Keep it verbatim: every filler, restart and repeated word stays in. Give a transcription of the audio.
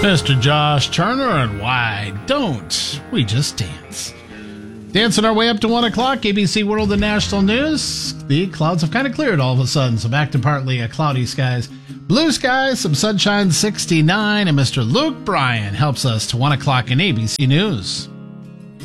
Mister Josh Turner, and why don't we just dance? Dancing our way up to one o'clock, A B C World and National News. The clouds have kind of cleared all of a sudden, so back to partly a cloudy skies. Blue skies, some sunshine, sixty-nine, and Mister Luke Bryan helps us to one o'clock in A B C News.